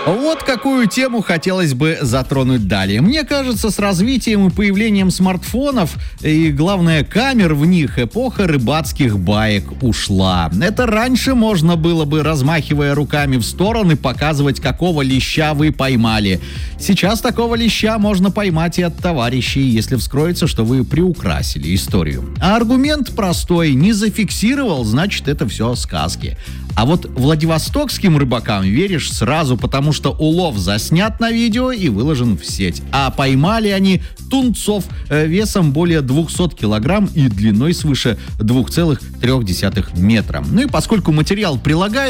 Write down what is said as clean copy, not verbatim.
Вот какую тему хотелось бы затронуть далее. Мне кажется, с развитием и появлением смартфонов и, главное, камер в них, эпоха рыбацких баек ушла. Это раньше можно было бы, размахивая руками в стороны, показывать, какого леща вы поймали. Сейчас такого леща можно поймать и от товарищей, если вскроется, что вы приукрасили историю. А аргумент простой: не зафиксировал, значит, это все сказки. А вот владивостокским рыбакам веришь сразу, потому что улов заснят на видео и выложен в сеть. А поймали они тунцов весом более 200 килограмм и длиной свыше 2,3 метра. Ну и поскольку материал прилагается,